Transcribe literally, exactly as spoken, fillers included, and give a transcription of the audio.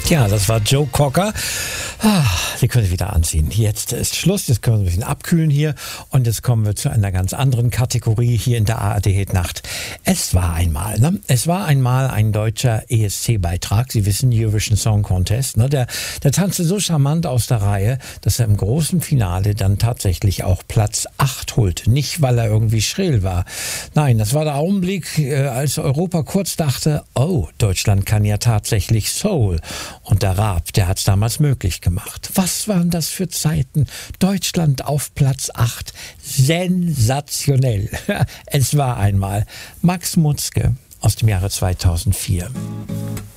Ja, das war Joe Cocker. Ah, die können Sie wieder anziehen. Jetzt ist Schluss, jetzt können wir ein bisschen abkühlen hier und jetzt kommen wir zu einer ganz anderen Kategorie hier in der A R D Hit Nacht. Es war einmal, ne? Es war einmal ein deutscher E S C-Beitrag. Sie wissen, Eurovision Song Contest, ne? Der, der tanzte so charmant aus der Reihe, dass er im großen Finale dann tatsächlich auch Platz acht holte. Nicht, weil er irgendwie schrill war. Nein, das war der Augenblick, äh, als Europa kurz dachte, oh, Deutschland kann ja tatsächlich Soul. Und der Raab, der hat es damals möglich gemacht. Was waren das für Zeiten? Deutschland auf Platz acht. Sensationell. Es war einmal Max Mutzke aus dem Jahre zweitausendvier.